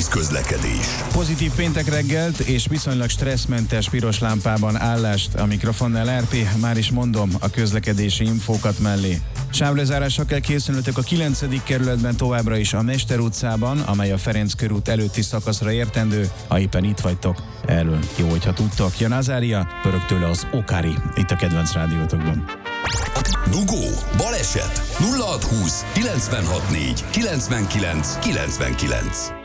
Nehéz közlekedés. Pozitív péntek reggelt és viszonylag stresszmentes piros lámpában állást a mikrofonnál RP, már is mondom a közlekedési infókat mellé. Sávlezárásra kell készülnötök a 9. kerületben továbbra is a Mester utcában, amely a Ferenc körút előtti szakaszra értendő, ha éppen itt vagytok. Erről jó, hogyha tudtok. Jön Azária, pörög tőle az Okári, itt a kedvenc rádiótokban. Dugó, baleset, 0620 964 99 99.